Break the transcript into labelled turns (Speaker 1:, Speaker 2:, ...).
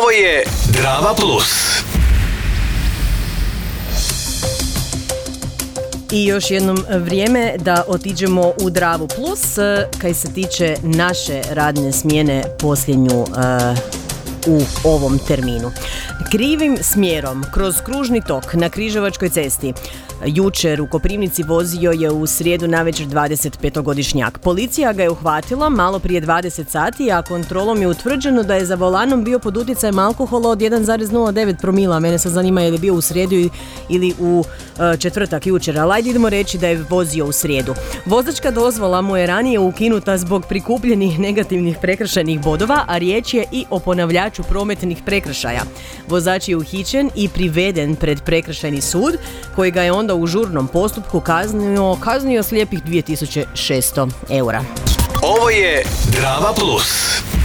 Speaker 1: Ovo je Drava Plus.
Speaker 2: I još jednom vrijeme da otiđemo u Dravu Plus kaj se tiče naše radne smjene posljednju u ovom terminu. Krivim smjerom kroz kružni tok na Križevačkoj cesti jučer u Koprivnici vozio je u srijedu navečer 25-godišnjak. Policija ga je uhvatila malo prije 20 sati, a kontrolom je utvrđeno da je za volanom bio pod utjecajem alkohola od 1,09 promila. Mene sad zanima je li bio u srijedu ili u četvrtak jučer, ali ajde idemo reći da je vozio u srijedu. Vozačka dozvola mu je ranije ukinuta zbog prikupljenih negativnih prekršajnih bodova, a riječ je i o ponavljaču prometnih prekršaja. Vozač je uhićen i priveden pred prekršajni sud, koji ga je onda u žurnom postupku kaznio slijepih 2600 eura.
Speaker 1: Ovo je Drava Plus.